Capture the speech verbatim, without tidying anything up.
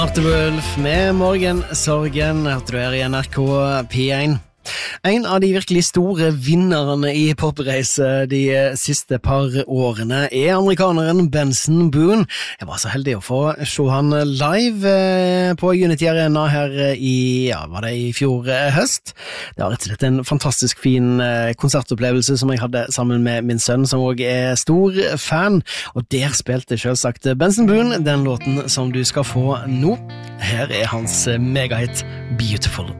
Arte Wulf med Morgensorgen, at du er i N R K P én. En av de virkelig store vinnerne i popreise de siste par årene er amerikaneren Benson Boone. Jeg var så heldig å få se han live på Unity Arena her i, ja, var det i fjor høst. Det var rett og slett en fantastisk fin konsertopplevelse som jeg hadde sammen med min sønn, som også er stor fan. Og der spilte selvsagt Benson Boone den låten som du skal få nå. Her er hans megahit Beautiful.